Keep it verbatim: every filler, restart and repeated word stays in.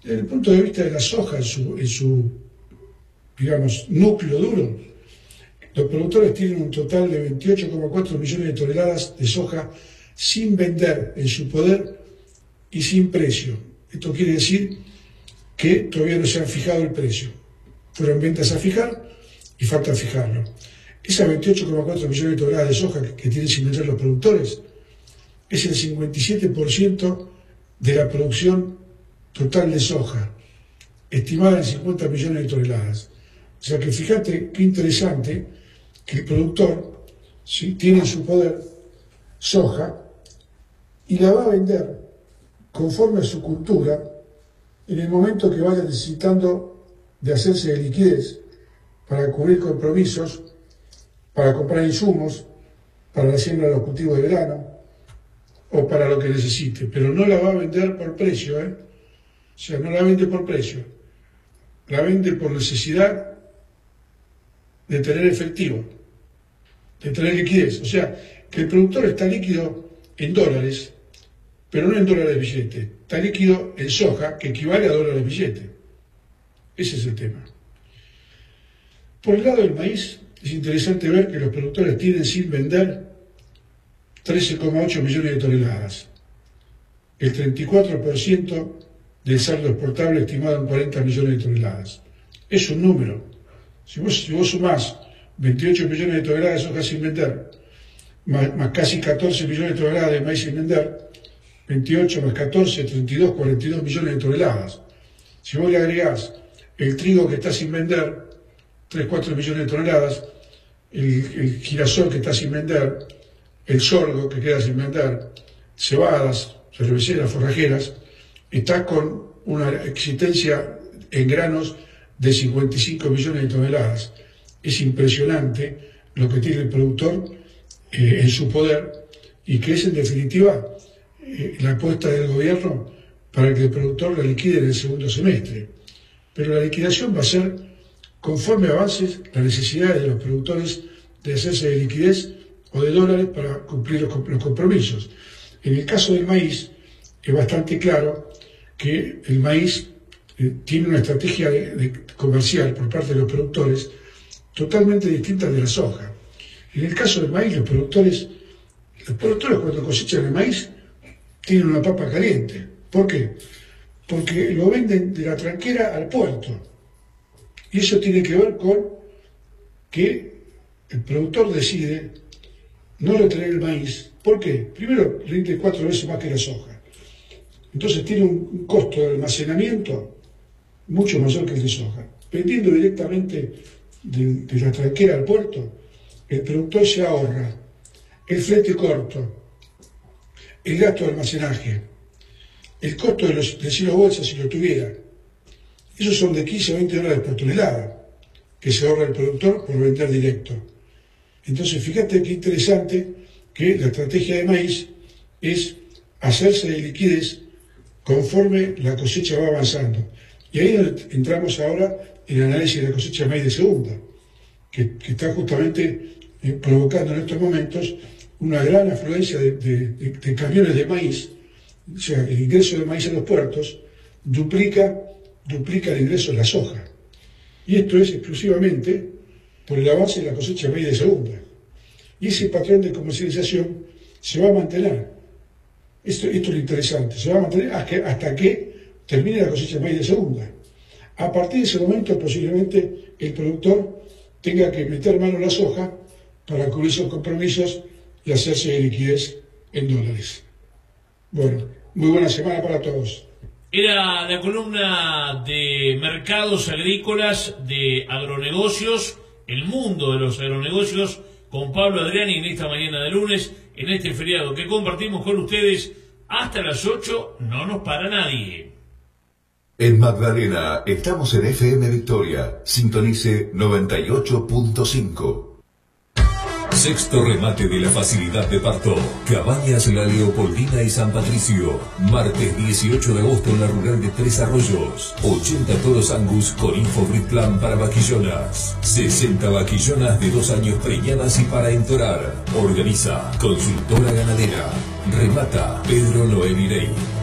Desde el punto de vista de la soja, en su, en su digamos, núcleo duro, los productores tienen un total de veintiocho coma cuatro millones de toneladas de soja sin vender en su poder y sin precio. Esto quiere decir que todavía no se han fijado el precio. Fueron ventas a fijar y falta fijarlo. Esas veintiocho coma cuatro millones de toneladas de soja que, que tienen sin vender los productores es el cincuenta y siete por ciento de la producción total de soja, estimada en cincuenta millones de toneladas. O sea que fíjate qué interesante que el productor, ¿sí?, tiene en su poder soja y la va a vender conforme a su cultura en el momento que vaya necesitando de hacerse de liquidez para cubrir compromisos, para comprar insumos, para la siembra de los cultivos de verano o para lo que necesite, pero no la va a vender por precio, ¿eh? O sea, no la vende por precio, la vende por necesidad de tener efectivo, de tener liquidez. O sea, que el productor está líquido en dólares, pero no en dólares billete, está líquido en soja, que equivale a dólares billete. Ese es el tema. Por el lado del maíz, es interesante ver que los productores tienen sin vender trece coma ocho millones de toneladas, el treinta y cuatro por ciento del saldo exportable estimado en cuarenta millones de toneladas. Es un número. Si vos, si vos sumás veintiocho millones de toneladas de soja sin vender, más, más casi catorce millones de toneladas de maíz sin vender, veintiocho más catorce, treinta y dos, cuarenta y dos millones de toneladas. Si vos le agregás el trigo que está sin vender, tres, cuatro millones de toneladas, el, el girasol que está sin vender, el sorgo que queda sin vender, cebadas, cerveceras, forrajeras, está con una existencia en granos de cincuenta y cinco millones de toneladas. Es impresionante lo que tiene el productor eh, en su poder y que es en definitiva eh, la apuesta del gobierno para que el productor la liquide en el segundo semestre. Pero la liquidación va a ser conforme avances las necesidades de los productores de hacerse de liquidez o de dólares para cumplir los, los compromisos. En el caso del maíz es bastante claro que el maíz eh, tiene una estrategia de, de comercial por parte de los productores totalmente distinta de la soja. En el caso del maíz, los productores, los productores cuando cosechan el maíz tienen una papa caliente. ¿Por qué? Porque lo venden de la tranquera al puerto. Y eso tiene que ver con que el productor decide no retener el maíz. ¿Por qué? Primero, rinde cuatro veces más que la soja. Entonces tiene un costo de almacenamiento mucho mayor que el de soja. Vendiendo directamente de, de la tranquera al puerto, el productor se ahorra el flete corto, el gasto de almacenaje, el costo de los de cien bolsas si lo tuviera. Esos son de quince a veinte dólares por tonelada que se ahorra el productor por vender directo. Entonces, fíjate qué interesante que la estrategia de maíz es hacerse de liquidez conforme la cosecha va avanzando. Y ahí entramos ahora en el análisis de la cosecha de maíz de segunda, que, que está justamente eh, provocando en estos momentos una gran afluencia de, de, de, de camiones de maíz. O sea, el ingreso de maíz a los puertos duplica, duplica el ingreso de la soja. Y esto es exclusivamente por el avance de la cosecha de maíz de segunda. Y ese patrón de comercialización se va a mantener. Esto, esto es lo interesante, se va a mantener hasta que, hasta que termine la cosecha de maíz de segunda. A partir de ese momento, posiblemente el productor tenga que meter mano en la soja para cubrir sus compromisos y hacerse de liquidez en dólares. Bueno, muy buena semana para todos. Era la columna de mercados agrícolas, de agronegocios, el mundo de los agronegocios, con Pablo Adriani en esta mañana de lunes, en este feriado que compartimos con ustedes hasta las ocho, no nos para nadie. En Magdalena estamos en F M Victoria, sintonice noventa y ocho punto cinco. Sexto remate de la facilidad de parto. Cabañas La Leopoldina y San Patricio. Martes dieciocho de agosto en la rural de Tres Arroyos. ochenta toros Angus con Infobrit Plan para vaquillonas. sesenta vaquillonas de dos años preñadas y para entorar. Organiza Consultora Ganadera. Remata Pedro Noel Irey.